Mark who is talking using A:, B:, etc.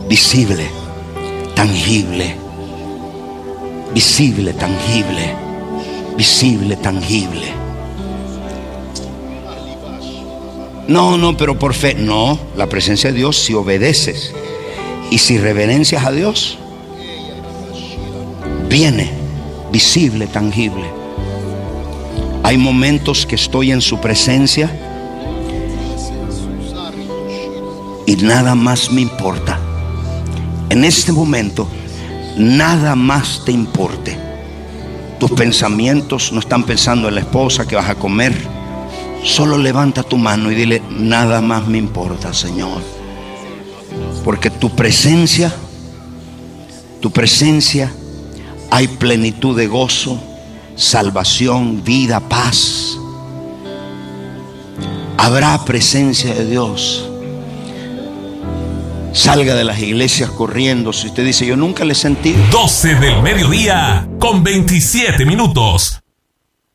A: visible, tangible, visible, tangible, visible, tangible. No, pero por fe. No, la presencia de Dios si obedeces y si reverencias a Dios, viene visible, tangible. Hay momentos que estoy en su presencia y nada más me importa. En este momento, nada más te importe. Tus pensamientos no están pensando en la esposa que vas a comer. Solo levanta tu mano y dile: nada más me importa, Señor. Porque tu presencia, hay plenitud de gozo, salvación, vida, paz. Habrá presencia de Dios. Salga de las iglesias corriendo. Si usted dice: yo nunca le he sentido.
B: 12 del mediodía con 27 minutos.